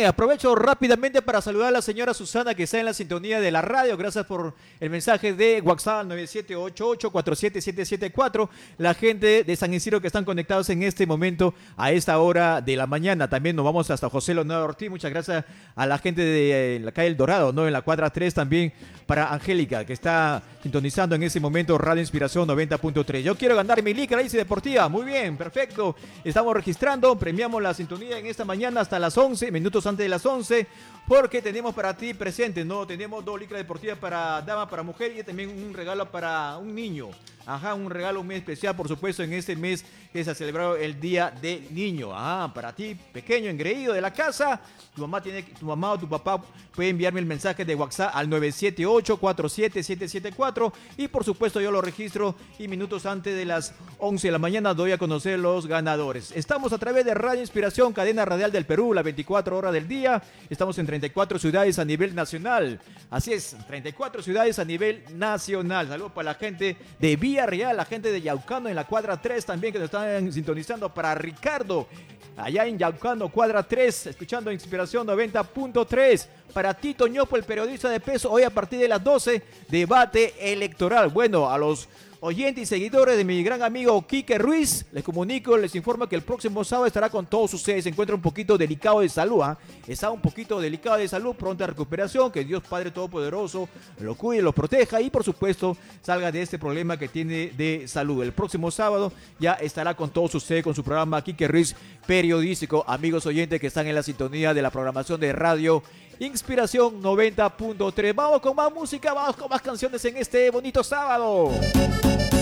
aprovecho rápidamente para saludar a la señora Susana que está en la sintonía de la radio. Gracias por el mensaje de WhatsApp 9788-47774. La gente de San Isidro que están conectados en este momento a esta hora de la mañana. También nos vamos hasta José Leonardo Ortiz. Muchas gracias a la gente de la calle El Dorado, ¿no? En la cuadra 3 también para Angélica que está sintonizando en ese momento Radio Inspiración 90.3. Yo quiero ganar mi licra Easy Deportiva. Muy bien, perfecto. Estamos registrando, premiamos la sintonía en esta mañana hasta las 11, minutos antes de las 11, porque tenemos para ti presentes, ¿no? Tenemos 2 licras deportivas para dama, para mujer y también un regalo para un niño. Ajá, un regalo muy especial, por supuesto, en este mes que se ha celebrado el Día del Niño. Ah, para ti, pequeño, engreído de la casa, tu mamá o tu papá puede enviarme el mensaje de WhatsApp al 978-47774 y por supuesto yo lo registro y minutos antes de las 11 de la mañana doy a conocer los ganadores. Estamos a través de Radio Inspiración, cadena radial del Perú, las 24 horas del día. Estamos en 34 ciudades a nivel nacional. Así es, 34 ciudades a nivel nacional. Saludos para la gente de Villarreal, la gente de Yaucano en la cuadra 3 también que nos están sintonizando. Para Ricardo, allá en Yaucano, cuadra 3, escuchando Inspiración 90.3. Para Tito Ñopo, el periodista de peso, hoy a partir de las 12, debate electoral. Bueno, a los oyentes y seguidores de mi gran amigo Quique Ruiz, les comunico, les informo que el próximo sábado estará con todos ustedes. Se encuentra un poquito delicado de salud, está un poquito delicado de salud, pronta recuperación, que Dios Padre Todopoderoso lo cuide, lo proteja y por supuesto salga de este problema que tiene de salud. El próximo sábado ya estará con todos ustedes con su programa Quique Ruiz periodístico. Amigos oyentes que están en la sintonía de la programación de Radio Inspiración 90.3. Vamos con más música, vamos con más canciones en este bonito sábado.